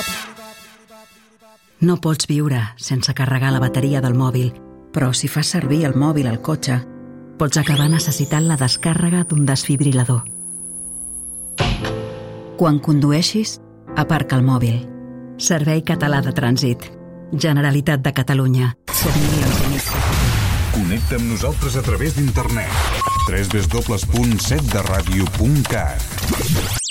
No pots viure sense carregar la bateria del mòbil, però si fas servir el mòbil al cotxe, pots acabar necessitant la descàrrega d'un desfibrilador. Quan condueixis, aparca el mòbil. Servei Català de Trànsit. Generalitat de Catalunya. Som milions i mig. Connecta amb nosaltres a través d'internet. www.setderadio.cat